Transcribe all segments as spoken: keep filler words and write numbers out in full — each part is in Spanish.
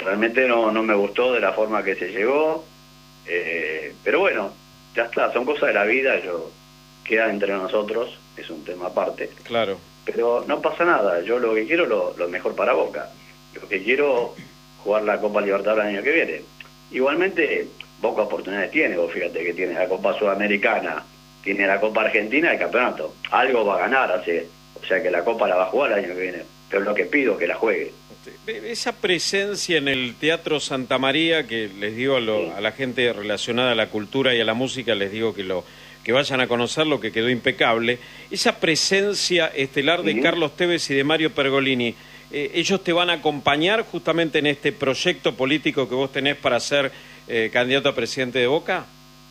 realmente no, no me gustó de la forma que se llegó, eh, pero bueno, ya está, son cosas de la vida, yo queda entre nosotros, es un tema aparte. Claro. Pero no pasa nada, yo lo que quiero es lo, lo mejor para Boca, lo que quiero jugar la Copa Libertadores el año que viene. Igualmente, Boca oportunidades tiene, vos fíjate que tiene la Copa Sudamericana, tiene la Copa Argentina y el campeonato, algo va a ganar, así, o sea que la Copa la va a jugar el año que viene, pero lo que pido es que la juegue. Esa presencia en el Teatro Santa María, que les digo a, lo, sí. a la gente relacionada a la cultura y a la música, les digo que lo que vayan a conocerlo, que quedó impecable, esa presencia estelar de uh-huh. Carlos Tevez y de Mario Pergolini, eh, ¿ellos te van a acompañar justamente en este proyecto político que vos tenés para ser eh, candidato a presidente de Boca?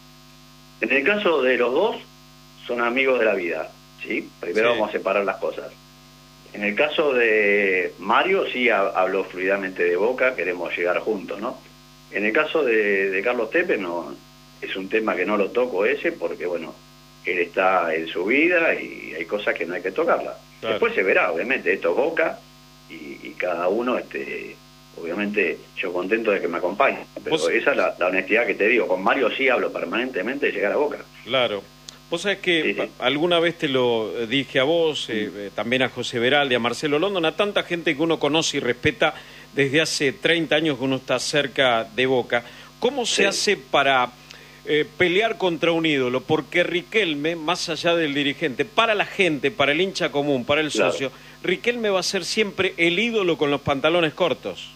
En el caso de los dos, son amigos de la vida, ¿sí? Primero sí. vamos a separar las cosas. En el caso de Mario, sí habló fluidamente de Boca, queremos llegar juntos, ¿no? En el caso de, de Carlos Tevez, no, es un tema que no lo toco ese, porque, bueno, él está en su vida y hay cosas que no hay que tocarlas. Claro. Después se verá, obviamente, esto es Boca y, y cada uno, este, obviamente, yo contento de que me acompañe. Pero ¿Vos? esa es la, la honestidad que te digo. Con Mario sí hablo permanentemente de llegar a Boca. Claro. Vos sabés que sí, sí. alguna vez te lo dije a vos, eh, eh, también a José Veraldi, a Marcelo London, a tanta gente que uno conoce y respeta desde hace treinta años que uno está cerca de Boca. ¿Cómo se sí. hace para eh, pelear contra un ídolo? Porque Riquelme, más allá del dirigente, para la gente, para el hincha común, para el claro. socio, Riquelme va a ser siempre el ídolo con los pantalones cortos.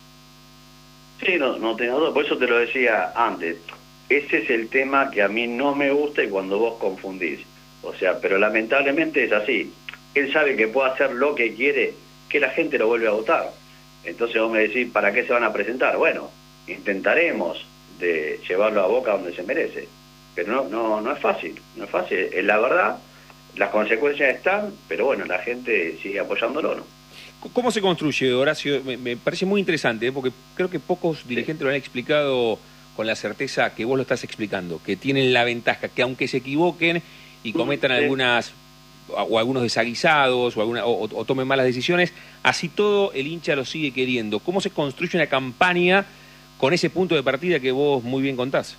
Sí, no, no tengo duda, por eso te lo decía antes. Ese es el tema que a mí no me gusta y cuando vos confundís. O sea, pero lamentablemente es así. Él sabe que puede hacer lo que quiere, que la gente lo vuelve a votar. Entonces vos me decís, ¿para qué se van a presentar? Bueno, intentaremos de llevarlo a Boca donde se merece. Pero no, no, no es fácil, no es fácil. Es la verdad, las consecuencias están, pero bueno, la gente sigue apoyándolo, ¿no? ¿Cómo se construye, Horacio? Me, me parece muy interesante, ¿eh? Porque creo que pocos dirigentes sí. lo han explicado con la certeza que vos lo estás explicando, que tienen la ventaja, que aunque se equivoquen y cometan sí. algunas o algunos desaguisados o, alguna, o, o tomen malas decisiones, así todo el hincha lo sigue queriendo. ¿Cómo se construye una campaña con ese punto de partida que vos muy bien contás?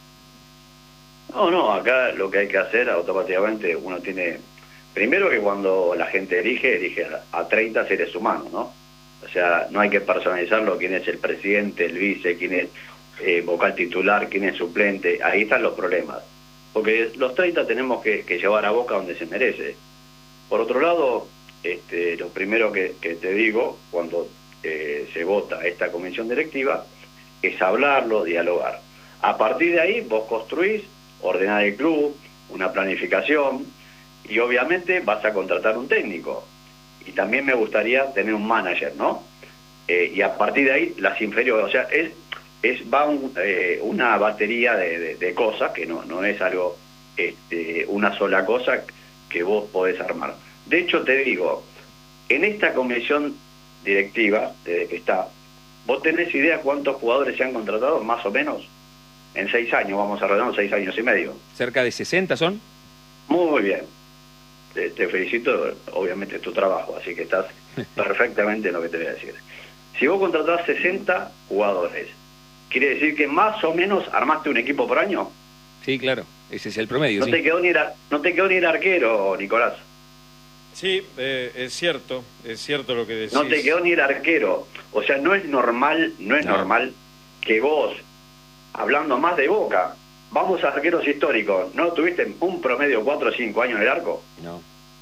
No, no, acá lo que hay que hacer automáticamente, uno tiene, primero que cuando la gente elige, elige a, a treinta seres humanos, ¿no? O sea, no hay que personalizarlo, quién es el presidente, el vice, quién es Eh, vocal titular, quién es suplente, ahí están los problemas, porque los treinta tenemos que, que llevar a Boca donde se merece. Por otro lado, este, lo primero que, que te digo cuando eh, se vota esta comisión directiva es hablarlo, dialogar. A partir de ahí vos construís, ordenás el club, una planificación y obviamente vas a contratar un técnico y también me gustaría tener un manager, ¿no? Eh, y a partir de ahí las inferiores, o sea, es Es, va un, eh, una batería de, de, de cosas, que no, no es algo, este, una sola cosa que vos podés armar. De hecho, te digo, en esta comisión directiva, desde que está, ¿vos tenés idea cuántos jugadores se han contratado, más o menos? En seis años, vamos a redondear, seis años y medio. ¿Cerca de sesenta son? Muy bien. Te, te felicito, obviamente, tu trabajo, así que estás perfectamente en lo que te voy a decir. Si vos contratás sesenta jugadores, ¿quiere decir que más o menos armaste un equipo por año? Sí, claro, ese es el promedio. No, sí. te, quedó ni el, no te quedó ni el arquero, Nicolás. Sí, eh, es cierto, es cierto lo que decís. No te quedó ni el arquero. O sea, no es normal, no es no. normal que vos, hablando más de Boca, vamos a arqueros históricos, ¿no tuviste un promedio cuatro o cinco años en el arco? No.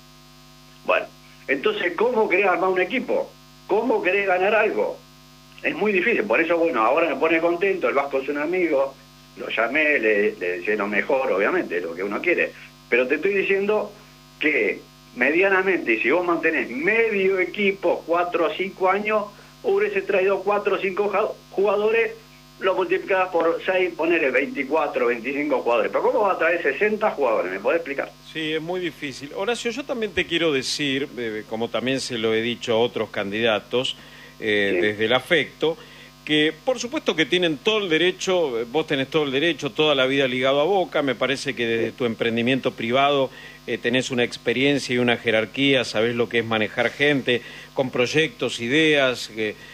Bueno, entonces, ¿cómo querés armar un equipo? ¿Cómo querés ganar algo? Es muy difícil, por eso, bueno, ahora me pone contento, el Vasco es un amigo, lo llamé, le, le decía lo mejor, obviamente, lo que uno quiere. Pero te estoy diciendo que medianamente, si vos mantenés medio equipo, cuatro o cinco años, hubiese traído cuatro o cinco jugadores, lo multiplicás por seis, ponele veinticuatro, veinticinco jugadores. Pero ¿cómo vas a traer sesenta jugadores? ¿Me podés explicar? Sí, es muy difícil. Horacio, yo también te quiero decir, eh, como también se lo he dicho a otros candidatos, Eh, sí. desde el afecto, que por supuesto que tienen todo el derecho, vos tenés todo el derecho, toda la vida ligado a Boca, me parece que desde tu emprendimiento privado eh, tenés una experiencia y una jerarquía, sabés lo que es manejar gente, con proyectos, ideas, eh,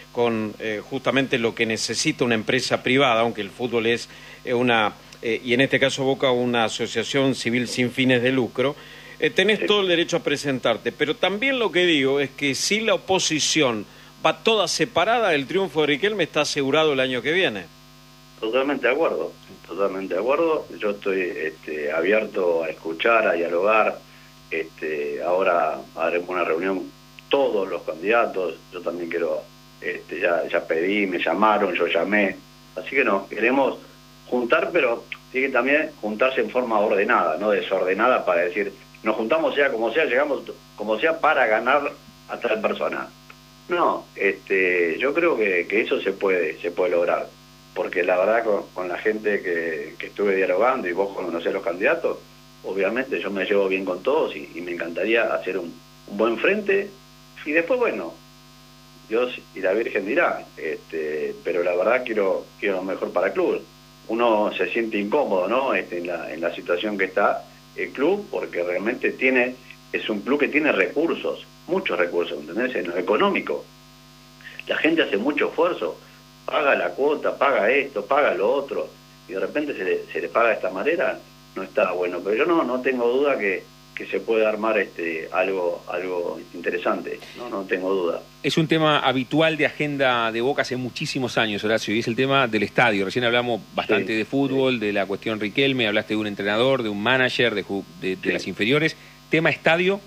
con eh, justamente lo que necesita una empresa privada, aunque el fútbol es eh, una, eh, y en este caso Boca, una asociación civil sin fines de lucro, eh, tenés todo el derecho a presentarte. Pero también lo que digo es que si la oposición va toda separada, el triunfo de Riquelme está asegurado el año que viene. Totalmente de acuerdo, totalmente de acuerdo. Yo estoy este, abierto a escuchar, a dialogar. Este, ahora haremos una reunión todos los candidatos. Yo también quiero, este, ya, ya pedí, me llamaron, yo llamé. Así que no, queremos juntar, pero tiene que también juntarse en forma ordenada, no desordenada, para decir, nos juntamos sea como sea, llegamos como sea para ganar a tal persona. No, este, yo creo que, que eso se puede, se puede lograr. Porque la verdad con, con la gente que, que estuve dialogando y vos conocés a los candidatos, obviamente yo me llevo bien con todos y, y me encantaría hacer un, un buen frente y después, bueno, Dios y la Virgen dirá, este, pero la verdad quiero quiero lo mejor para el club. Uno se siente incómodo, ¿no? Este, en la, en la situación que está el club, porque realmente tiene es un club que tiene recursos, muchos recursos, ¿entendés? En lo económico. La gente hace mucho esfuerzo, paga la cuota, paga esto, paga lo otro, y de repente se le, se le paga de esta manera, no está bueno. Pero yo no no tengo duda que, que se puede armar este algo algo interesante, no no tengo duda. Es un tema habitual de agenda de Boca hace muchísimos años, Horacio, y es el tema del estadio. Recién hablamos bastante sí, de fútbol, sí. de la cuestión Riquelme, hablaste de un entrenador, de un manager, de, de, de sí. las inferiores. ¿Tema estadio?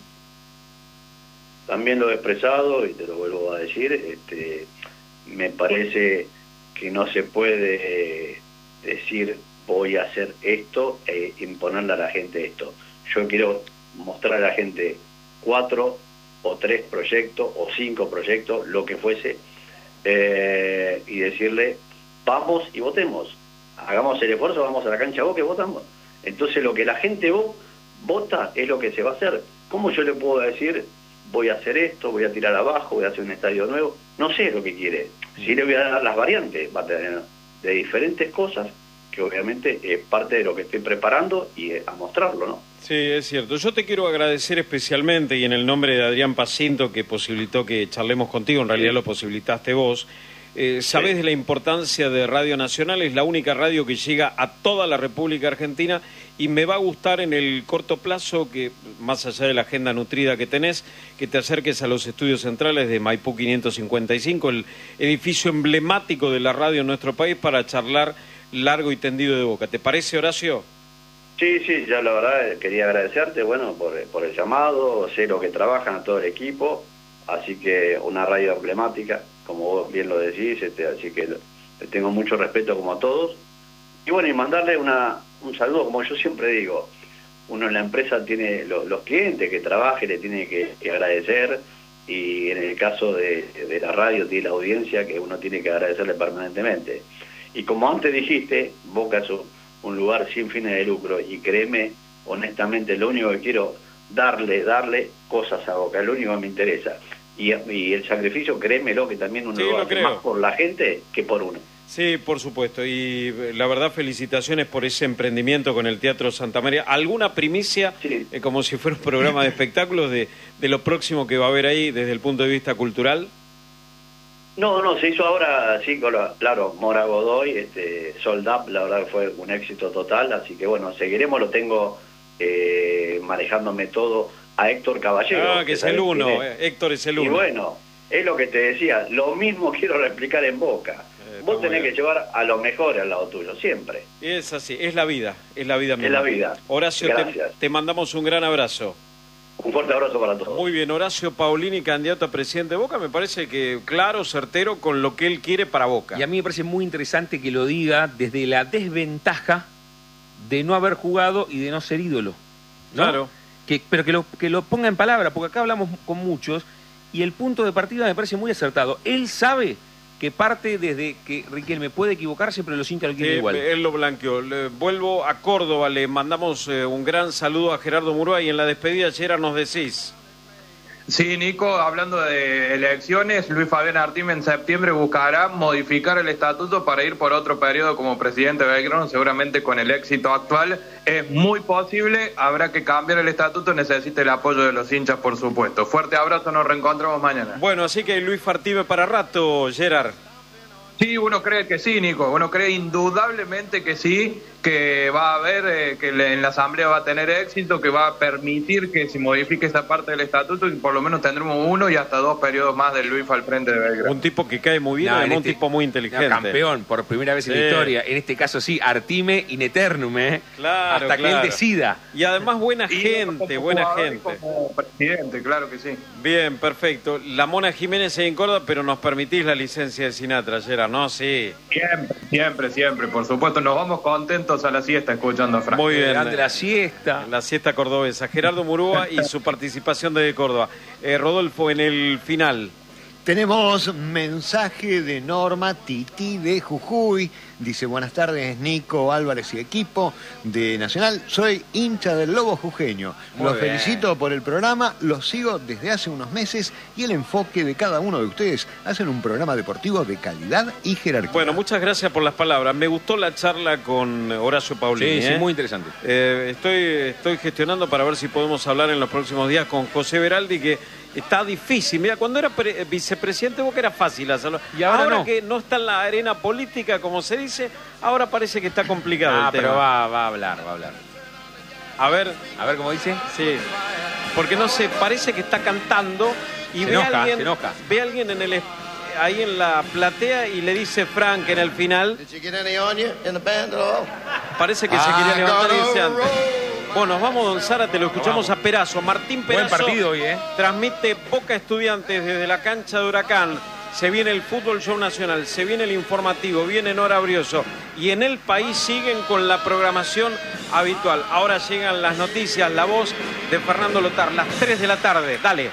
También lo he expresado y te lo vuelvo a decir, este me parece que no se puede decir voy a hacer esto e imponerle a la gente esto. Yo quiero mostrar a la gente cuatro o tres proyectos o cinco proyectos, lo que fuese, eh, y decirle vamos y votemos, hagamos el esfuerzo, vamos a la cancha Boca y votamos. Entonces lo que la gente vo vota es lo que se va a hacer. ¿Cómo yo le puedo decir voy a hacer esto, voy a tirar abajo, voy a hacer un estadio nuevo? No sé lo que quiere. Sí le voy a dar las variantes, va a tener de diferentes cosas, que obviamente es parte de lo que estoy preparando y a mostrarlo, ¿no? Sí, es cierto. Yo te quiero agradecer especialmente, y en el nombre de Adrián Pacinto, que posibilitó que charlemos contigo, en realidad sí. lo posibilitaste vos. Eh, sabés sí. de la importancia de Radio Nacional, es la única radio que llega a toda la República Argentina, y me va a gustar en el corto plazo que, más allá de la agenda nutrida que tenés, que te acerques a los estudios centrales de Maipú quinientos cincuenta y cinco, el edificio emblemático de la radio en nuestro país, para charlar largo y tendido de Boca. ¿Te parece, Horacio? Sí, sí, ya la verdad quería agradecerte, bueno, por, por el llamado, sé lo que trabajan a todo el equipo, así que una radio emblemática, como vos bien lo decís, este, así que le tengo mucho respeto como a todos. Y bueno, y mandarle una, un saludo, como yo siempre digo, uno en la empresa tiene lo, los clientes que trabaje, le tiene que, que agradecer, y en el caso de, de la radio tiene la audiencia que uno tiene que agradecerle permanentemente. Y como antes dijiste, Boca es un, un lugar sin fines de lucro, y créeme, honestamente, lo único que quiero darle, darle cosas a Boca, es lo único que me interesa. Y, y el sacrificio, créemelo, que también uno sí, lo hace más por la gente que por uno. Sí, por supuesto, y la verdad felicitaciones por ese emprendimiento con el Teatro Santa María. ¿Alguna primicia, sí. eh, como si fuera un programa de espectáculos, de, de lo próximo que va a haber ahí desde el punto de vista cultural? No, no, se hizo ahora, sí, claro, Mora Godoy, este, Sold Up, la verdad que fue un éxito total, así que bueno, seguiremos, lo tengo eh, manejándome todo a Héctor Caballero. Ah, que, que es el uno, eh, Héctor es el uno. Y bueno, es lo que te decía, lo mismo quiero replicar en Boca. Eh, Vos tenés que llevar a lo mejor al lado tuyo, siempre. Es así, es la vida, es la vida misma. Es la vida. Horacio, te, te mandamos un gran abrazo. Un fuerte abrazo para todos. Muy bien, Horacio Paulini, candidato a presidente de Boca, me parece que claro, certero, con lo que él quiere para Boca. Y a mí me parece muy interesante que lo diga desde la desventaja de no haber jugado y de no ser ídolo, ¿no? Claro. Que, pero que lo, que lo ponga en palabra, porque acá hablamos con muchos, y el punto de partida me parece muy acertado. Él sabe que parte desde que Riquelme puede equivocarse, pero los hinchas lo quieren eh, igual. Él lo blanqueó. Le vuelvo a Córdoba, le mandamos eh, un gran saludo a Gerardo Murúa, y en la despedida, Gerard, nos decís. Sí, Nico, hablando de elecciones, Luis Fabián Artime en septiembre buscará modificar el estatuto para ir por otro periodo como presidente de Belgrano, seguramente con el éxito actual. Es muy posible, habrá que cambiar el estatuto, necesita el apoyo de los hinchas, por supuesto. Fuerte abrazo, nos reencontramos mañana. Bueno, así que Luis Artime para rato, Gerard. Sí, uno cree que sí, Nico, uno cree indudablemente que sí, que va a haber, eh, que en la Asamblea va a tener éxito, que va a permitir que se modifique esa parte del estatuto y por lo menos tendremos uno y hasta dos periodos más de Luis al frente de Belgrano. Un tipo que cae muy bien, no, este, un tipo muy inteligente. No, campeón, por primera vez sí. en la historia. En este caso sí, Artime in eternum, ¿eh? Claro, hasta claro. que él decida. Y además buena y gente, como buena gente. Como presidente, claro que sí. Bien, perfecto. La Mona Jiménez en Córdoba, pero nos permitís la licencia de Sinatra, Gerard, ¿no? Sí. Siempre, siempre, siempre, por supuesto. Nos vamos contentos a la siesta escuchando a Frank. Muy bien. Grande la siesta. La siesta cordobesa. Gerardo Murúa y su participación desde Córdoba. Eh, Rodolfo, en el final. Tenemos mensaje de Norma Titi de Jujuy. Dice, buenas tardes, Nico, Álvarez y equipo de Nacional. Soy hincha del Lobo jujeño. Muy los bien. felicito por el programa, los sigo desde hace unos meses y el enfoque de cada uno de ustedes hacen un programa deportivo de calidad y jerarquía. Bueno, muchas gracias por las palabras. Me gustó la charla con Horacio Paulini. Sí, sí, ¿eh? muy interesante. Eh, estoy, estoy gestionando para ver si podemos hablar en los próximos días con José Beraldi, que está difícil. Mira, cuando era pre- vicepresidente vos que era fácil hacerlo. Y ahora, ahora no. que no está en la arena política, como se dice, ahora parece que está complicado Ah, el tema. pero va, va a hablar, va a hablar. A ver, A ver cómo dice. sí. Porque no sé, parece que está cantando y Se ve enoja, a alguien, se enoja. ve a alguien en el es- ahí en la platea y le dice Frank en el final. Parece que se quería levantar y dice antes. Bueno, nos vamos, don Zárate, lo escuchamos a Perazo. Martín Buen Perazo partido hoy, ¿eh? transmite Boca Estudiantes desde la cancha de Huracán. Se viene el Fútbol Show Nacional, se viene el informativo, viene Nora Brioso. Y en el país siguen con la programación habitual. Ahora llegan las noticias, la voz de Fernando Lotar, las tres de la tarde. Dale.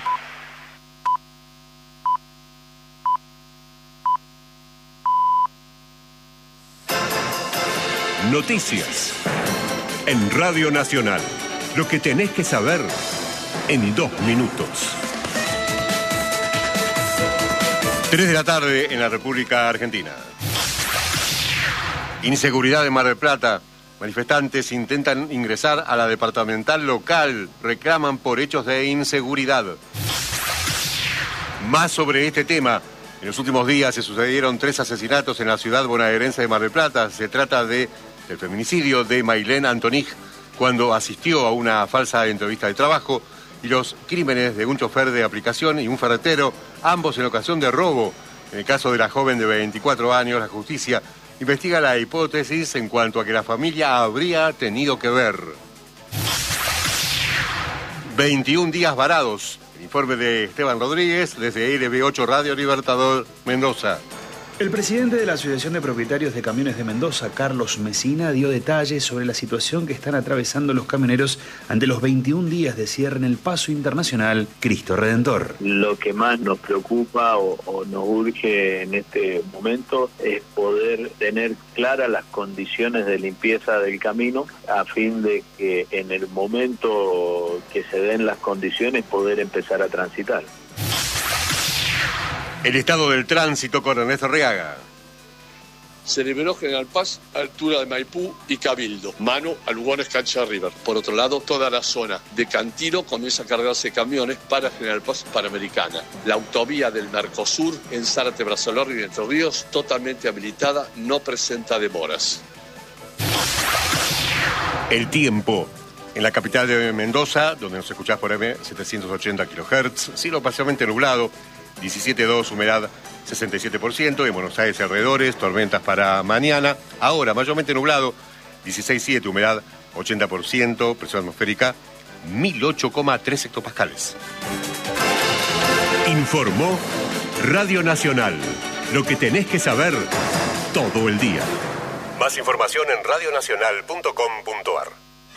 Noticias en Radio Nacional. Lo que tenés que saber en dos minutos. Tres de la tarde en la República Argentina. Inseguridad en Mar del Plata. Manifestantes intentan ingresar a la departamental local. Reclaman por hechos de inseguridad. Más sobre este tema. En los últimos días se sucedieron tres asesinatos en la ciudad bonaerense de Mar del Plata. Se trata de el feminicidio de Mailén Antonij cuando asistió a una falsa entrevista de trabajo y los crímenes de un chofer de aplicación y un ferretero, ambos en ocasión de robo. En el caso de la joven de veinticuatro años, la justicia investiga la hipótesis en cuanto a que la familia habría tenido que ver. veintiún días varados. El informe de Esteban Rodríguez desde L B ocho Radio Libertador, Mendoza. El presidente de la Asociación de Propietarios de Camiones de Mendoza, Carlos Mesina, dio detalles sobre la situación que están atravesando los camioneros ante los veintiún días de cierre en el paso internacional Cristo Redentor. Lo que más nos preocupa o, o nos urge en este momento es poder tener claras las condiciones de limpieza del camino a fin de que en el momento que se den las condiciones poder empezar a transitar. El estado del tránsito con Ernesto Reaga. Se liberó General Paz, altura de Maipú y Cabildo, mano a Lugones Cancha River. Por otro lado, toda la zona de Cantino comienza a cargarse camiones para General Paz Panamericana. La autovía del Mercosur en Zárate, Brazalorri y Entre Ríos, totalmente habilitada, no presenta demoras. El tiempo. En la capital de Mendoza, donde nos escuchás por M setecientos ochenta kilohertz, cielo parcialmente nublado, diecisiete coma dos, humedad sesenta y siete por ciento, en Buenos Aires y alrededores, tormentas para mañana, ahora mayormente nublado, dieciséis coma siete, humedad ochenta por ciento, presión atmosférica mil ocho coma tres hectopascales. Informó Radio Nacional, lo que tenés que saber todo el día. Más información en radionacional punto com punto ar.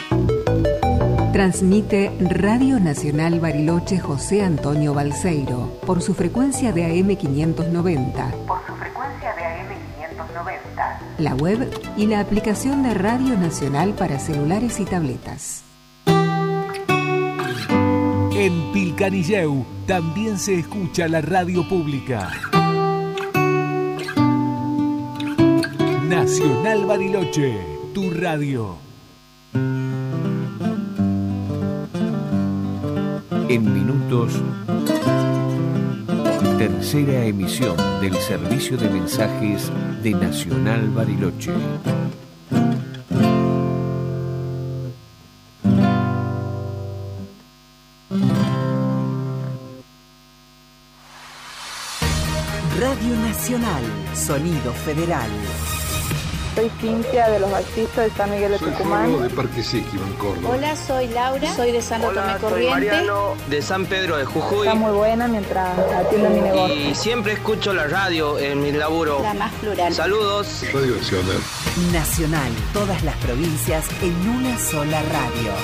Transmite Radio Nacional Bariloche José Antonio Balseiro por su frecuencia de A M quinientos noventa. Por su frecuencia de A M quinientos noventa. La web y la aplicación de Radio Nacional para celulares y tabletas. En Pilcanilleu también se escucha la radio pública. Nacional Bariloche, tu radio. En minutos, tercera emisión del servicio de mensajes de Nacional Bariloche. Radio Nacional, sonido federal. Soy Cintia de los Bautistas de San Miguel de soy Tucumán. Soy de Parque Séquima, en Córdoba. Hola, soy Laura, soy de San Tomé Corrientes. Soy Mariano, de San Pedro de Jujuy. Está muy buena mientras atiendo mi negocio. Y siempre escucho la radio en mi laburo. La más plural. Saludos. Radio Nacional. Nacional, todas las provincias en una sola radio.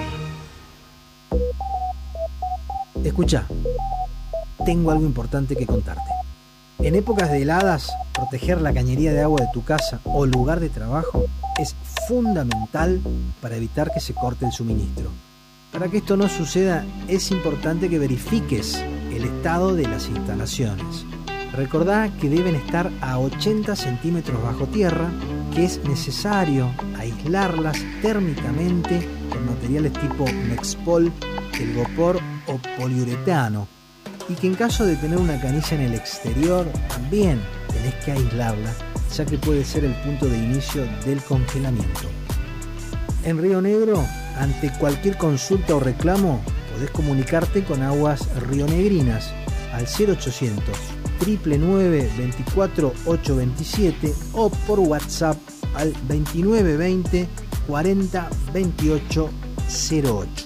Escucha, tengo algo importante que contarte. En épocas de heladas, proteger la cañería de agua de tu casa o lugar de trabajo es fundamental para evitar que se corte el suministro. Para que esto no suceda, es importante que verifiques el estado de las instalaciones. Recordá que deben estar a ochenta centímetros bajo tierra, que es necesario aislarlas térmicamente con materiales tipo Mexpol, Telgopor o poliuretano. Y que en caso de tener una canilla en el exterior, también tenés que aislarla, ya que puede ser el punto de inicio del congelamiento. En Río Negro, ante cualquier consulta o reclamo, podés comunicarte con Aguas Rionegrinas al cero ochocientos, nueve nueve nueve, veinticuatro, ochocientos veintisiete o por WhatsApp al veintinueve veinte, cuarenta, veintiocho, cero ocho.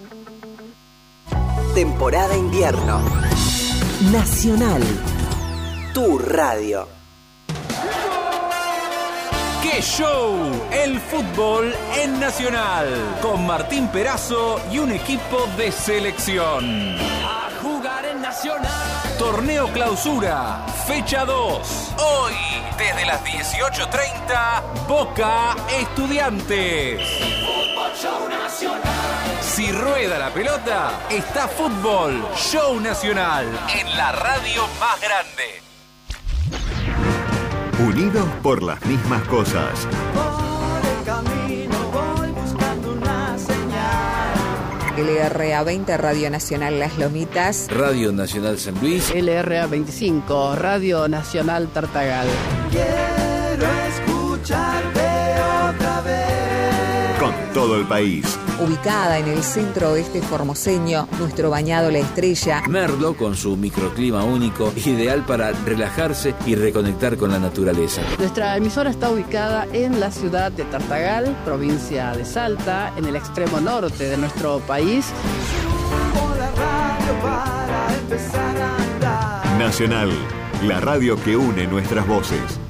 Temporada invierno. Nacional, tu radio. ¡Qué show! El fútbol en Nacional, con Martín Perazo y un equipo de selección. A jugar en Nacional. Torneo Clausura, fecha dos. Hoy, desde las dieciocho treinta, Boca Estudiantes. Fútbol Show Nacional. Si rueda la pelota, está Fútbol Show Nacional en la radio más grande. Unidos por las mismas cosas. Por el camino voy buscando una señal. L R A veinte, Radio Nacional Las Lomitas. Radio Nacional San Luis. L R A veinticinco, Radio Nacional Tartagal. Quiero escucharte otra vez. Con todo el país. Ubicada en el centro oeste formoseño, nuestro bañado La Estrella. Merlo, con su microclima único, ideal para relajarse y reconectar con la naturaleza. Nuestra emisora está ubicada en la ciudad de Tartagal, provincia de Salta, en el extremo norte de nuestro país. La radio para empezar a andar. Nacional, la radio que une nuestras voces.